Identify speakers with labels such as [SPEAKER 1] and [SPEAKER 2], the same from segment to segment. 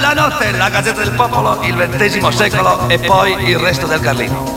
[SPEAKER 1] La notte, la Gazzetta del Popolo, il XX secolo e poi il resto del Carlino.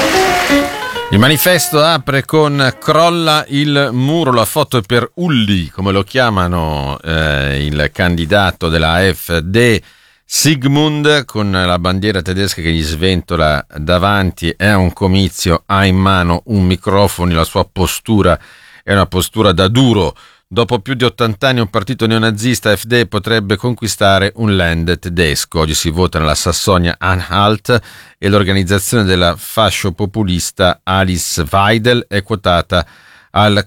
[SPEAKER 2] Il manifesto apre con "Crolla il muro", la foto è per Ulli, come lo chiamano il candidato della AfD, Sigmund, con la bandiera tedesca che gli sventola davanti. È un comizio, ha in mano un microfono, la sua postura è una postura da duro. Dopo più di 80 anni un partito neonazista, AfD, potrebbe conquistare un land tedesco. Oggi si vota nella Sassonia-Anhalt e l'organizzazione della fascio-populista Alice Weidel è quotata al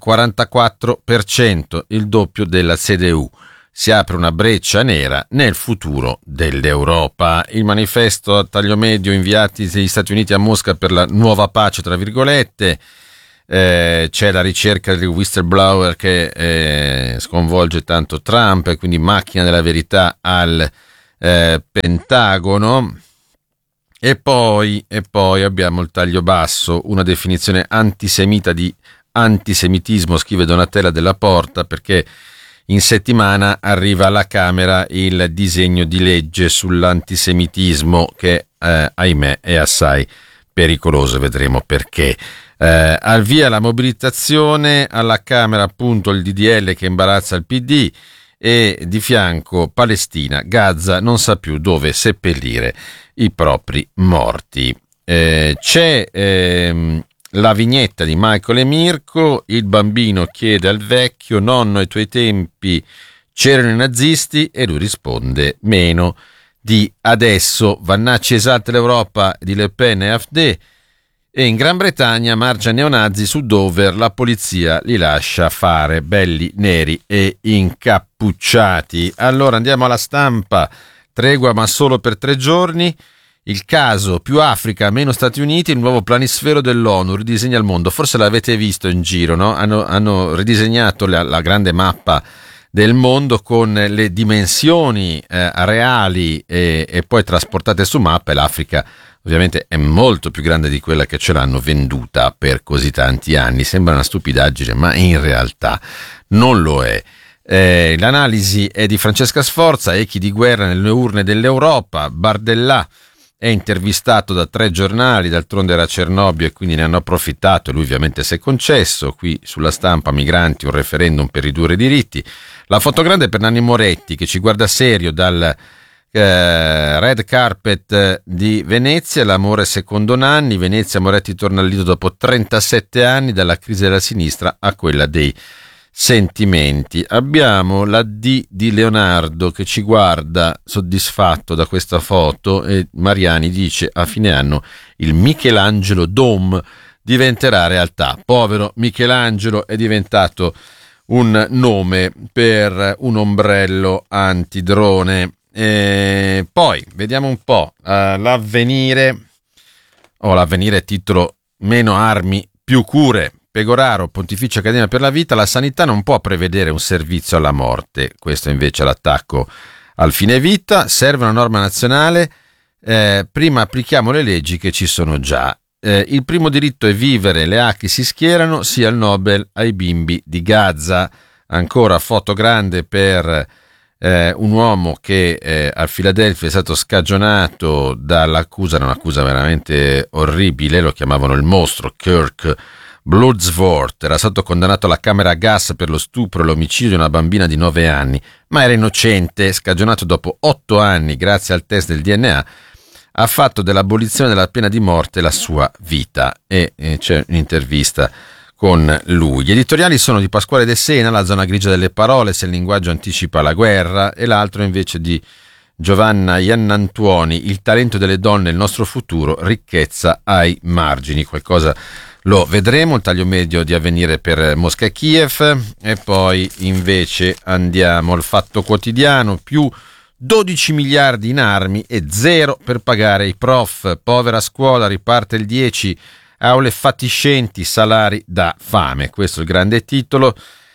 [SPEAKER 2] 44%, il doppio della CDU. Si apre una breccia nera nel futuro dell'Europa. Il manifesto a taglio medio inviati dagli Stati Uniti a Mosca per la nuova pace, tra virgolette. C'è la ricerca del whistleblower che sconvolge tanto Trump, quindi macchina della verità al Pentagono. E poi abbiamo il taglio basso, una definizione antisemita di antisemitismo, scrive Donatella Della Porta, perché in settimana arriva alla Camera il disegno di legge sull'antisemitismo che ahimè è assai pericoloso, vedremo perché. Al via la mobilitazione alla Camera, appunto il DDL che imbarazza il PD, e di fianco Palestina, Gaza non sa più dove seppellire i propri morti. C'è la vignetta di Michael e Mirko, il bambino chiede al vecchio: nonno, ai tuoi tempi c'erano i nazisti? E lui risponde: meno di adesso. Vannacci esalta l'Europa di Le Pen e AfD. E in Gran Bretagna marcia neonazi su Dover, la polizia li lascia fare, belli neri e incappucciati. Allora andiamo alla Stampa, tregua ma solo per 3 giorni, il caso più Africa meno Stati Uniti, il nuovo planisfero dell'ONU ridisegna il mondo. Forse l'avete visto in giro, no? Hanno ridisegnato la grande mappa del mondo con le dimensioni reali e poi trasportate su mappa, e l'Africa ovviamente è molto più grande di quella che ce l'hanno venduta per così tanti anni. Sembra una stupidaggine, ma in realtà non lo è. L'analisi è di Francesca Sforza, echi di guerra nelle urne dell'Europa. Bardellà è intervistato da 3 giornali, d'altronde era Cernobbio e quindi ne hanno approfittato, e lui ovviamente si è concesso. Qui sulla Stampa, migranti, un referendum per ridurre i diritti. La foto grande per Nanni Moretti, che ci guarda serio dal red carpet di Venezia. L'amore secondo Nanni. Venezia, Moretti torna al lido dopo 37 anni, dalla crisi della sinistra a quella dei sentimenti. Abbiamo la D di Leonardo che ci guarda soddisfatto da questa foto, e Mariani dice: a fine anno il Michelangelo Dome diventerà realtà. Povero Michelangelo, è diventato un nome per un ombrello antidrone. Poi vediamo un po' l'Avvenire. L'Avvenire, titolo: meno armi, più cure. Pegoraro, Pontificia Accademia per la Vita, la sanità non può prevedere un servizio alla morte. Questo invece è l'attacco al fine vita. Serve una norma nazionale, prima applichiamo le leggi che ci sono già. Il primo diritto è vivere, le Hack si schierano, sia il Nobel ai bimbi di Gaza. Ancora foto grande per un uomo che a Filadelfia è stato scagionato dall'accusa, un'accusa veramente orribile, lo chiamavano il mostro, Kirk Bloodsworth. Era stato condannato alla camera a gas per lo stupro e l'omicidio di una bambina di 9 anni, ma era innocente. Scagionato dopo 8 anni grazie al test del DNA, ha fatto dell'abolizione della pena di morte la sua vita. E c'è un'intervista con lui. Gli editoriali sono di Pasquale De Sena, La zona grigia delle parole, se il linguaggio anticipa la guerra, e l'altro invece di Giovanna Iannantuoni, Il talento delle donne, il nostro futuro, ricchezza ai margini. Qualcosa lo vedremo. Il taglio medio di Avvenire per Mosca e Kiev. E poi invece andiamo al Fatto Quotidiano, più 12 miliardi in armi e 0 per pagare i prof. Povera scuola, riparte il 10, aule fatiscenti, salari da fame. Questo è il grande titolo.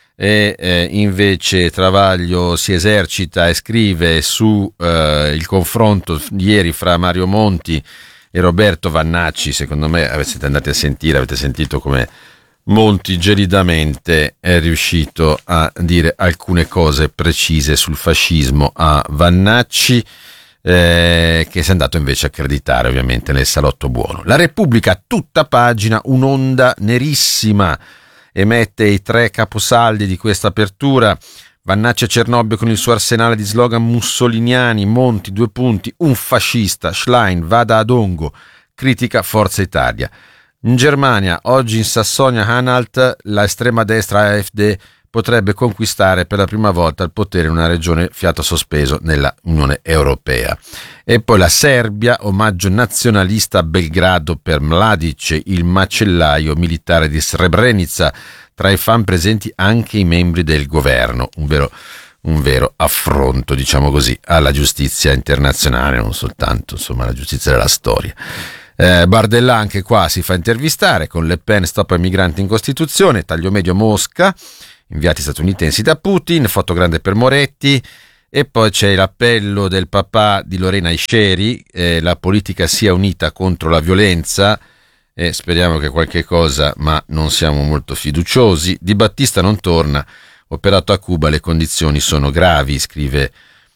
[SPEAKER 2] E invece Travaglio si esercita e scrive su il confronto ieri fra Mario Monti e Roberto Vannacci. Secondo me siete andati a sentire, avete sentito come Monti gelidamente è riuscito a dire alcune cose precise sul fascismo a Vannacci. che si è andato invece a accreditare ovviamente nel salotto buono. La Repubblica, tutta pagina, un'onda nerissima, emette i 3 caposaldi di questa apertura. Vannacci a Cernobbio con il suo arsenale di slogan mussoliniani, Monti, 2 punti, un fascista, Schlein, vada ad Ongo, critica Forza Italia. In Germania, oggi in Sassonia-Anhalt, la estrema destra AfD potrebbe conquistare per la prima volta il potere in una regione fiato sospeso nella Unione Europea. E poi la Serbia, omaggio nazionalista a Belgrado per Mladic, il macellaio militare di Srebrenica, tra i fan presenti anche i membri del governo, un vero affronto, diciamo così, alla giustizia internazionale, non soltanto alla giustizia della storia. Bardella anche qua si fa intervistare con Le Pen, stop ai migranti in Costituzione, taglio medio Mosca, inviati statunitensi da Putin, foto grande per Moretti, e poi c'è l'appello del papà di Lorena Isceri, la politica sia unita contro la violenza, e speriamo che qualche cosa, ma non siamo molto fiduciosi. Di Battista non torna, operato a Cuba, le condizioni sono gravi, scrive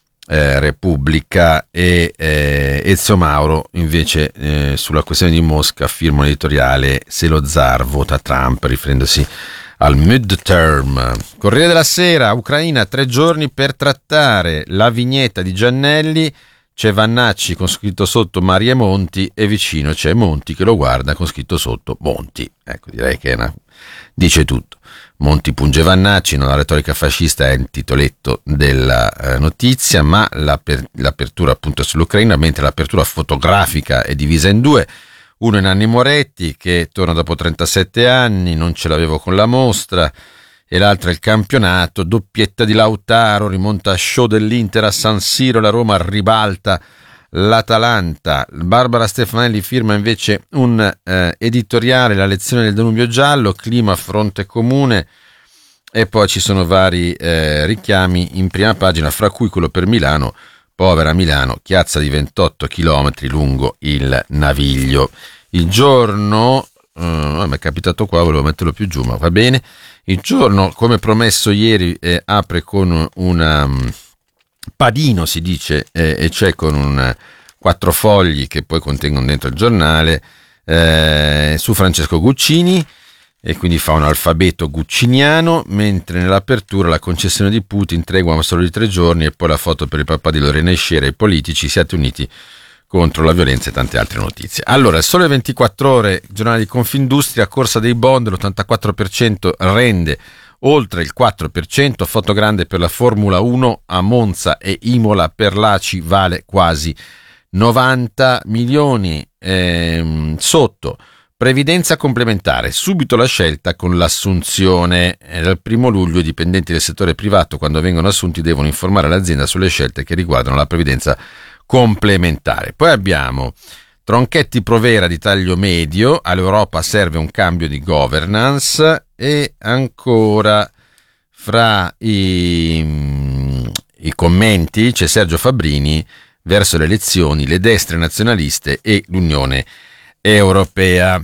[SPEAKER 2] Repubblica, e Ezio Mauro invece sulla questione di Mosca firma un editoriale: se lo zar vota Trump, riferendosi al midterm. Corriere della Sera, Ucraina, 3 giorni per trattare la vignetta di Giannelli, c'è Vannacci con scritto sotto Maria Monti e vicino c'è Monti che lo guarda con scritto sotto Monti. Ecco, direi che dice tutto. Monti punge Vannacci, non la retorica fascista è il titoletto della notizia, ma l'apertura appunto sull'Ucraina, mentre l'apertura fotografica è divisa in 2. Uno è Nanni Moretti che torna dopo 37 anni, non ce l'avevo con la mostra, e l'altro è il campionato, doppietta di Lautaro, rimonta a show dell'Inter a San Siro, la Roma ribalta l'Atalanta. Barbara Stefanelli firma invece un editoriale, la lezione del Danubio giallo, clima fronte comune, e poi ci sono vari richiami in prima pagina, fra cui quello per Milano, povera Milano, chiazza di 28 chilometri lungo il Naviglio. Il Giorno, mi è capitato qua, volevo metterlo più giù, ma va bene. Il Giorno, come promesso ieri, apre con una padino, si dice, e c'è con un 4 fogli che poi contengono dentro il giornale, su Francesco Guccini, e quindi fa un alfabeto gucciniano, mentre nell'apertura la concessione di Putin, tregua ma solo di 3 giorni, e poi la foto per il papà di Lorena Isceri, i politici, siate uniti contro la violenza e tante altre notizie. Allora, il Sole 24 Ore, giornale di Confindustria, corsa dei bond, l'84% rende oltre il 4%, foto grande per la Formula 1 a Monza e Imola per l'ACI vale quasi 90 milioni. Sotto, previdenza complementare, subito la scelta con l'assunzione. Dal 1 luglio i dipendenti del settore privato, quando vengono assunti, devono informare l'azienda sulle scelte che riguardano la previdenza complementare. Poi abbiamo Tronchetti Provera di taglio medio, all'Europa serve un cambio di governance, e ancora fra i commenti c'è Sergio Fabbrini, verso le elezioni, le destre nazionaliste e l'Unione Europea.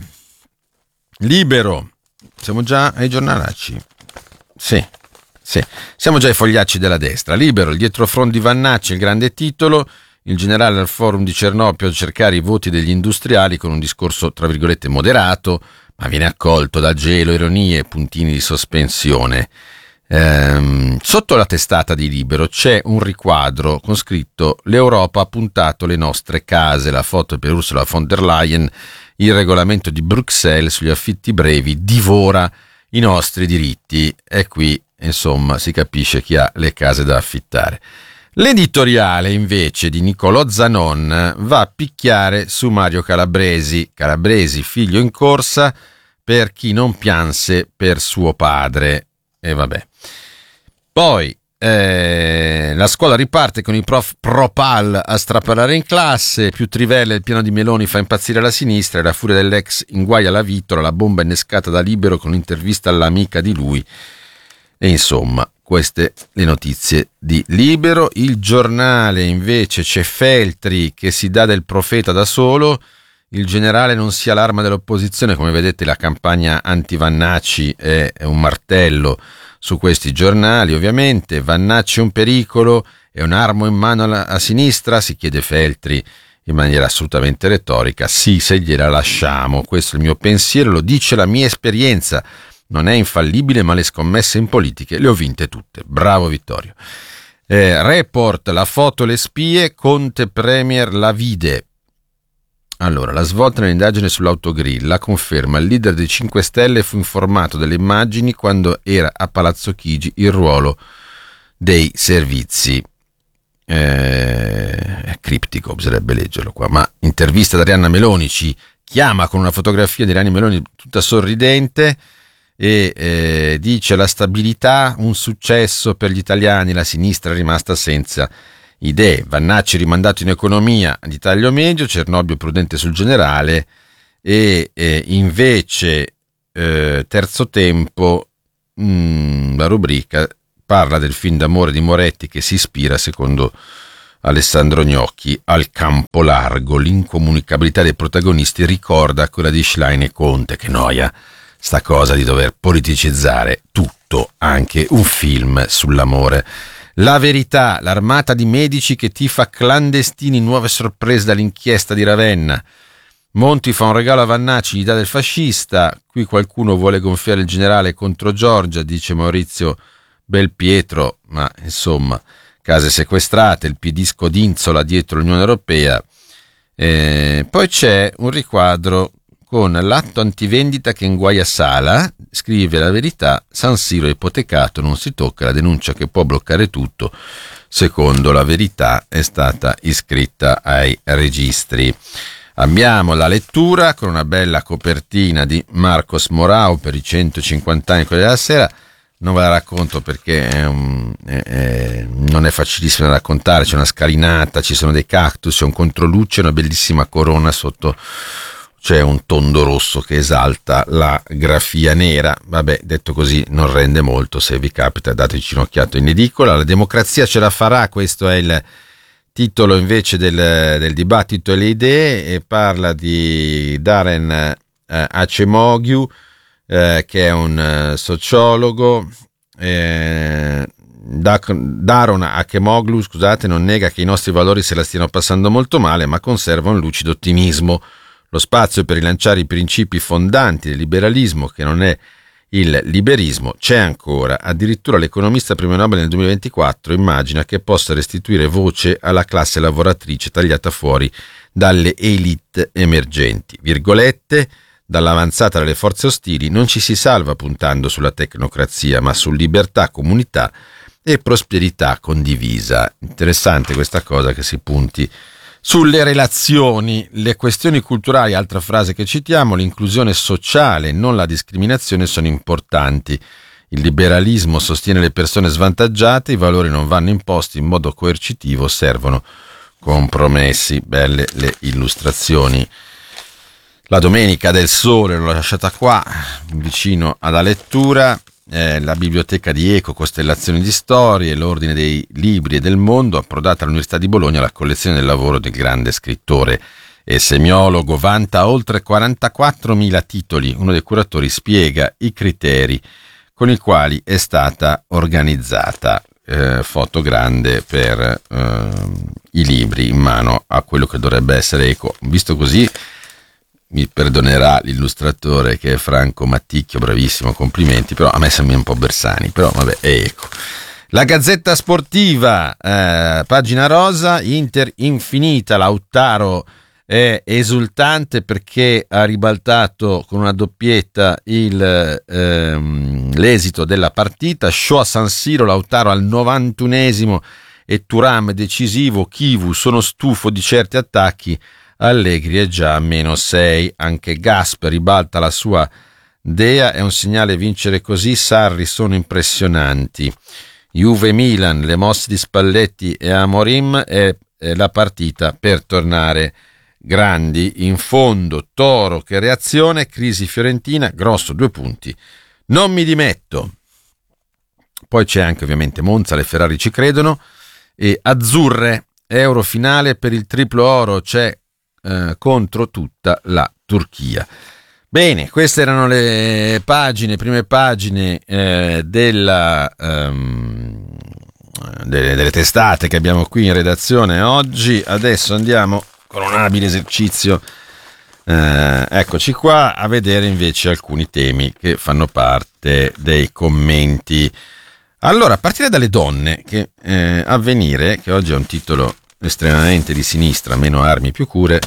[SPEAKER 2] Libero, siamo già ai giornalacci? Sì, siamo già ai fogliacci della destra. Libero, il dietrofront di Vannacci, il grande titolo. Il generale al forum di Cernobbio a cercare i voti degli industriali con un discorso tra virgolette moderato, ma viene accolto da gelo, ironie e puntini di sospensione. Sotto la testata di Libero c'è un riquadro con scritto: l'Europa ha puntato le nostre case, la foto per Ursula von der Leyen, il regolamento di Bruxelles sugli affitti brevi divora i nostri diritti, e qui insomma si capisce chi ha le case da affittare. L'editoriale invece di Niccolò Zanon va a picchiare su Mario Calabresi, figlio in corsa per chi non pianse per suo padre, e vabbè. Poi la scuola riparte con i prof pro-pal a straparare in classe, più trivelle, il piano di Meloni fa impazzire la sinistra, e la furia dell'ex inguaia la Vittola, la bomba innescata da Libero con l'intervista all'amica di lui, e insomma queste le notizie di Libero. Il Giornale invece c'è Feltri che si dà del profeta da solo, il generale non sia l'arma dell'opposizione, come vedete la campagna anti-Vannacci è un martello su questi giornali ovviamente. Vannacci è un pericolo, è un'arma in mano a sinistra? Si chiede Feltri in maniera assolutamente retorica. Sì, se gliela lasciamo, questo è il mio pensiero, lo dice la mia esperienza, non è infallibile, ma le scommesse in politiche le ho vinte tutte. Bravo Vittorio. Report, la foto, le spie, Conte Premier la vide. Allora, la svolta nell'indagine sull'autogrill la conferma: il leader dei 5 Stelle fu informato delle immagini quando era a Palazzo Chigi, il ruolo dei servizi. È criptico, bisognerebbe leggerlo qua, ma intervista da Arianna Meloni, ci chiama con una fotografia di Arianna Meloni tutta sorridente e dice: la stabilità, un successo per gli italiani, la sinistra è rimasta senza idee. Vannacci rimandato in economia di taglio medio, Cernobbio prudente sul generale e invece terzo tempo, la rubrica parla del film d'amore di Moretti che si ispira, secondo Alessandro Gnocchi, al campo largo. L'incomunicabilità dei protagonisti ricorda quella di Schlein e Conte. Che noia sta cosa di dover politicizzare tutto, anche un film sull'amore. La Verità, l'armata di medici che tifa clandestini, nuove sorprese dall'inchiesta di Ravenna. Monti fa un regalo a Vannacci, gli dà del fascista. Qui qualcuno vuole gonfiare il generale contro Giorgia, dice Maurizio Belpietro, ma insomma, case sequestrate, il pedisco d'Inzola dietro l'Unione Europea. Poi c'è un riquadro con l'atto antivendita che inguaia Sala, scrive La Verità, San Siro ipotecato, non si tocca, la denuncia che può bloccare tutto, secondo La Verità, è stata iscritta ai registri. Abbiamo la lettura con una bella copertina di Marcos Morau per i 150 anni della Sera. Non ve la racconto perché non è facilissimo da raccontare, c'è una scalinata, ci sono dei cactus, c'è un controluce, una bellissima corona, sotto c'è un tondo rosso che esalta la grafia nera. Vabbè, detto così non rende molto, se vi capita dateci un'occhiata in edicola. La democrazia ce la farà, questo è il titolo invece del dibattito e le idee, e parla di Daron Acemoglu, che è un sociologo. Daron Acemoglu, scusate, non nega che i nostri valori se la stiano passando molto male, ma conserva un lucido ottimismo. Lo spazio per rilanciare i principi fondanti del liberalismo, che non è il liberismo, c'è ancora. Addirittura l'economista premio Nobel nel 2024 immagina che possa restituire voce alla classe lavoratrice tagliata fuori dalle elite emergenti. Virgolette: dall'avanzata delle forze ostili non ci si salva puntando sulla tecnocrazia, ma su libertà, comunità e prosperità condivisa. Interessante questa cosa, che si punti sulle relazioni, le questioni culturali, altra frase che citiamo, l'inclusione sociale, non la discriminazione, sono importanti. Il liberalismo sostiene le persone svantaggiate, i valori non vanno imposti in modo coercitivo, servono compromessi. Belle le illustrazioni. La Domenica del Sole l'ho lasciata qua, vicino alla lettura. La biblioteca di Eco, Costellazioni di storie, l'ordine dei libri e del mondo, approdata all'Università di Bologna la collezione del lavoro del grande scrittore e semiologo, vanta oltre 44.000 titoli. Uno dei curatori spiega i criteri con i quali è stata organizzata. Foto grande per i libri in mano a quello che dovrebbe essere Eco. Visto così, mi perdonerà l'illustratore che è Franco Matticchio, bravissimo, complimenti, però a me sembra un po' Bersani, però vabbè, ecco. La Gazzetta Sportiva, pagina rosa, Inter infinita, Lautaro è esultante perché ha ribaltato con una doppietta l'esito della partita. Show a San Siro, Lautaro al 91esimo e Thuram decisivo. Chivu, sono stufo di certi attacchi. Allegri è già a -6. Anche Gasper ribalta la sua dea, è un segnale vincere così. Sarri, sono impressionanti. Juve Milan, le mosse di Spalletti e Amorim, è la partita per tornare grandi. In fondo Toro, che reazione, crisi fiorentina, Grosso 2 punti, non mi dimetto. Poi c'è anche ovviamente Monza, le Ferrari ci credono, e azzurre, Euro finale per il triplo oro, c'è contro tutta la Turchia. Bene, queste erano le prime pagine della delle testate che abbiamo qui in redazione oggi. Adesso andiamo con un abile esercizio, eccoci qua, a vedere invece alcuni temi che fanno parte dei commenti. Allora, a partire dalle donne, che Avvenire, che oggi è un titolo estremamente di sinistra, meno armi più cure,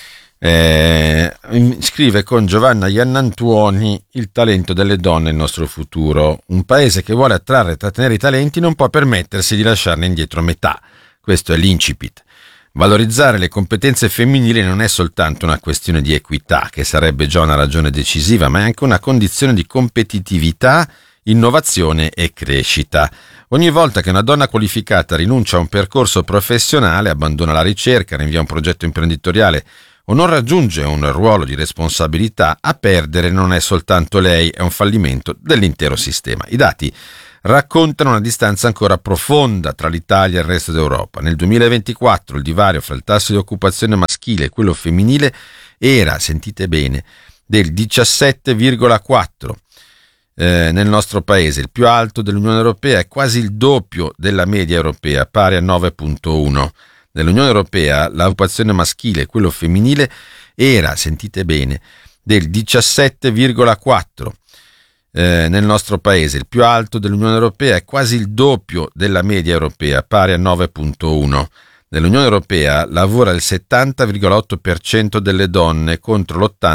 [SPEAKER 2] scrive con Giovanna Iannantuoni: il talento delle donne è il nostro futuro. Un paese che vuole attrarre e trattenere i talenti non può permettersi di lasciarne indietro metà. Questo è l'incipit. Valorizzare le competenze femminili non è soltanto una questione di equità, che sarebbe già una ragione decisiva, ma è anche una condizione di competitività, innovazione e crescita. Ogni volta che una donna qualificata rinuncia a un percorso professionale, abbandona la ricerca, rinvia un progetto imprenditoriale o non raggiunge un ruolo di responsabilità, a perdere non è soltanto lei, è un fallimento dell'intero sistema. I dati raccontano una distanza ancora profonda tra l'Italia e il resto d'Europa. Nel 2024 il divario fra il tasso di occupazione maschile e quello femminile era, sentite bene, del 17,4%. Nel nostro paese, il più alto dell'Unione Europea, è quasi il doppio della media europea, pari a 9,1%. Nell'Unione Europea l'occupazione maschile e quello femminile era, sentite bene, del 17,4%. Nel nostro paese, il più alto dell'Unione Europea, è quasi il doppio della media europea, pari a 9,1%. Nell'Unione Europea lavora il 70,8% delle donne contro l'80%